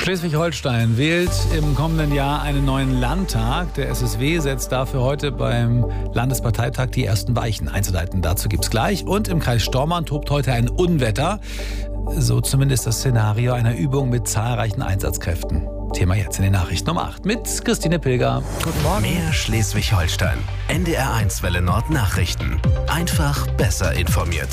Schleswig-Holstein wählt im kommenden Jahr einen neuen Landtag. Der SSW setzt dafür heute beim Landesparteitag die ersten Weichen einzuleiten. Dazu gibt's gleich. Und im Kreis Stormarn tobt heute ein Unwetter. So zumindest das Szenario einer Übung mit zahlreichen Einsatzkräften. Thema jetzt in den Nachrichten um 8 mit Christine Pilger. Guten Morgen. Mehr Schleswig-Holstein. NDR1 Welle Nord Nachrichten. Einfach besser informiert.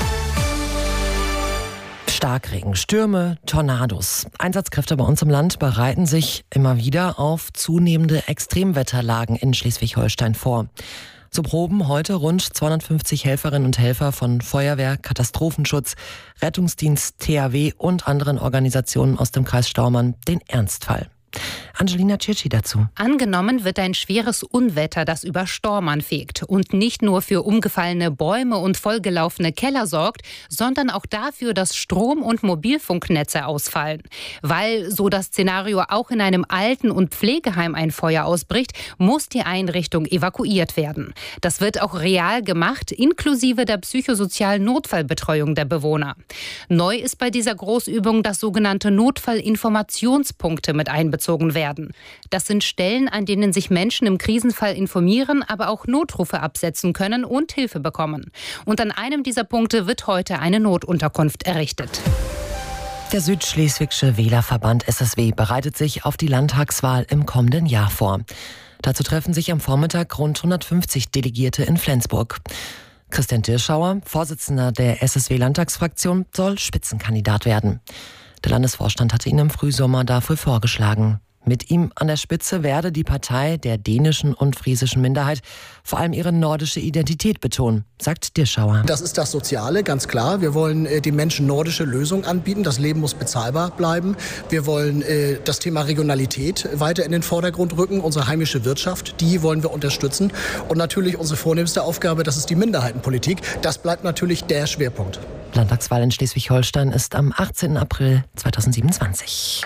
Starkregen, Stürme, Tornados. Einsatzkräfte bei uns im Land bereiten sich immer wieder auf zunehmende Extremwetterlagen in Schleswig-Holstein vor. Zu Proben heute rund 250 Helferinnen und Helfer von Feuerwehr, Katastrophenschutz, Rettungsdienst, THW und anderen Organisationen aus dem Kreis Stormarn den Ernstfall. Angelina Tschirtschi dazu. Angenommen wird ein schweres Unwetter, das über Stormarn fegt und nicht nur für umgefallene Bäume und vollgelaufene Keller sorgt, sondern auch dafür, dass Strom- und Mobilfunknetze ausfallen. Weil so das Szenario auch in einem Alten- und Pflegeheim ein Feuer ausbricht, muss die Einrichtung evakuiert werden. Das wird auch real gemacht, inklusive der psychosozialen Notfallbetreuung der Bewohner. Neu ist bei dieser Großübung, dass sogenannte Notfallinformationspunkte mit einbezogen werden. Das sind Stellen, an denen sich Menschen im Krisenfall informieren, aber auch Notrufe absetzen können und Hilfe bekommen. Und an einem dieser Punkte wird heute eine Notunterkunft errichtet. Der Südschleswigsche Wählerverband SSW bereitet sich auf die Landtagswahl im kommenden Jahr vor. Dazu treffen sich am Vormittag rund 150 Delegierte in Flensburg. Christian Dirschauer, Vorsitzender der SSW-Landtagsfraktion, soll Spitzenkandidat werden. Der Landesvorstand hatte ihn im Frühsommer dafür vorgeschlagen. Mit ihm an der Spitze werde die Partei der dänischen und friesischen Minderheit vor allem ihre nordische Identität betonen, sagt Dirschauer. Das ist das Soziale, ganz klar. Wir wollen den Menschen nordische Lösungen anbieten. Das Leben muss bezahlbar bleiben. Wir wollen das Thema Regionalität weiter in den Vordergrund rücken. Unsere heimische Wirtschaft, die wollen wir unterstützen. Und natürlich unsere vornehmste Aufgabe, das ist die Minderheitenpolitik. Das bleibt natürlich der Schwerpunkt. Landtagswahl in Schleswig-Holstein ist am 18. April 2027.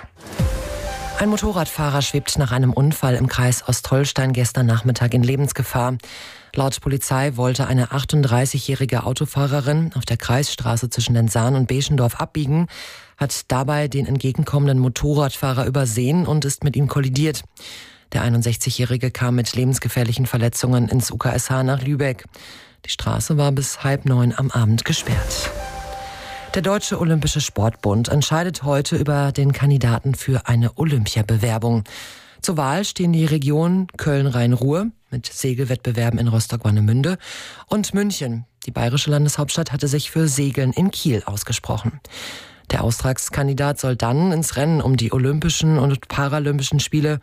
Ein Motorradfahrer schwebt nach einem Unfall im Kreis Ostholstein gestern Nachmittag in Lebensgefahr. Laut Polizei wollte eine 38-jährige Autofahrerin auf der Kreisstraße zwischen Lenzahn und Beschendorf abbiegen, hat dabei den entgegenkommenden Motorradfahrer übersehen und ist mit ihm kollidiert. Der 61-jährige kam mit lebensgefährlichen Verletzungen ins UKSH nach Lübeck. Die Straße war bis 8:30 am Abend gesperrt. Der Deutsche Olympische Sportbund entscheidet heute über den Kandidaten für eine Olympiabewerbung. Zur Wahl stehen die Regionen Köln-Rhein-Ruhr mit Segelwettbewerben in Rostock-Warnemünde und München. Die bayerische Landeshauptstadt hatte sich für Segeln in Kiel ausgesprochen. Der Austragskandidat soll dann ins Rennen um die Olympischen und Paralympischen Spiele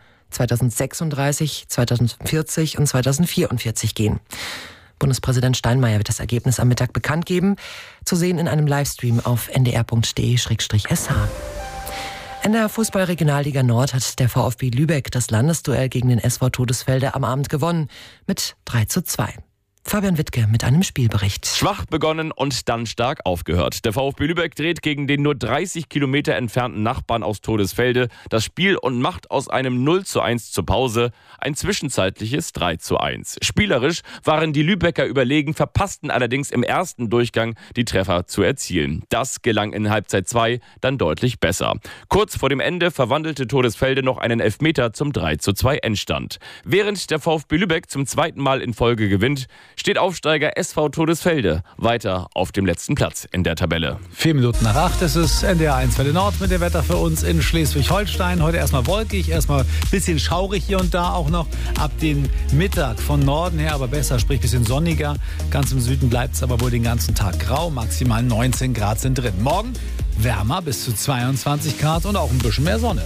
2036, 2040 und 2044 gehen. Bundespräsident Steinmeier wird das Ergebnis am Mittag bekannt geben. Zu sehen in einem Livestream auf ndr.de/sh. In der Fußball-Regionalliga Nord hat der VfB Lübeck das Landesduell gegen den SV Todesfelde am Abend gewonnen mit 3:2. Fabian Wittke mit einem Spielbericht. Schwach begonnen und dann stark aufgehört. Der VfB Lübeck dreht gegen den nur 30 Kilometer entfernten Nachbarn aus Todesfelde das Spiel und macht aus einem 0:1 zur Pause ein zwischenzeitliches 3:1. Spielerisch waren die Lübecker überlegen, verpassten allerdings im ersten Durchgang die Treffer zu erzielen. Das gelang in Halbzeit 2 dann deutlich besser. Kurz vor dem Ende verwandelte Todesfelde noch einen Elfmeter zum 3:2 Endstand. Während der VfB Lübeck zum zweiten Mal in Folge gewinnt, steht Aufsteiger SV Todesfelde weiter auf dem letzten Platz in der Tabelle. 4 Minuten nach 8, es ist NDR1 Welle Nord mit dem Wetter für uns in Schleswig-Holstein. Heute erstmal wolkig, erstmal ein bisschen schaurig hier und da auch noch. Ab dem Mittag von Norden her aber besser, sprich ein bisschen sonniger. Ganz im Süden bleibt es aber wohl den ganzen Tag grau. Maximal 19 Grad sind drin. Morgen wärmer bis zu 22 Grad und auch ein bisschen mehr Sonne.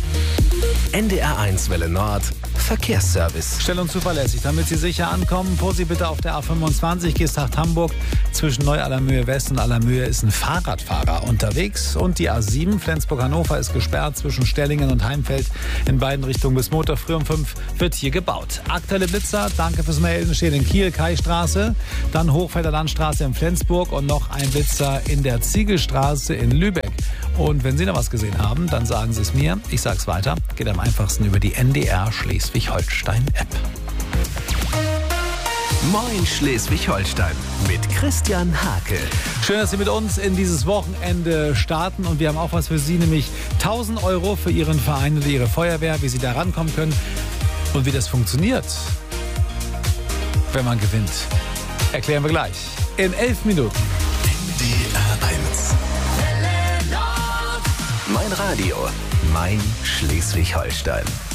NDR1 Welle Nord Verkehrsservice. Schnell und zuverlässig, damit Sie sicher ankommen. Vorsicht bitte auf der A25 Geesthacht Hamburg. Zwischen Neu-Allermühe West und Allermühe ist ein Fahrradfahrer unterwegs. Und die A7 Flensburg-Hannover ist gesperrt zwischen Stellingen und Heimfeld in beiden Richtungen bis Montag früh um 5 wird hier gebaut. Aktuelle Blitzer, danke fürs Melden, steht in Kiel, Kaistraße, dann Hochfelder Landstraße in Flensburg und noch ein Blitzer in der Ziegelstraße in Lübeck. Und wenn Sie noch was gesehen haben, dann sagen Sie es mir. Ich sag's weiter. Geht am einfachsten über die NDR Schleswig-Holstein-App. Moin Schleswig-Holstein mit Christian Hake. Schön, dass Sie mit uns in dieses Wochenende starten und wir haben auch was für Sie, nämlich 1.000 € für Ihren Verein oder Ihre Feuerwehr, wie Sie da rankommen können und wie das funktioniert, wenn man gewinnt. Erklären wir gleich in 11 Minuten. NDR 1. Mein Radio, mein Schleswig-Holstein.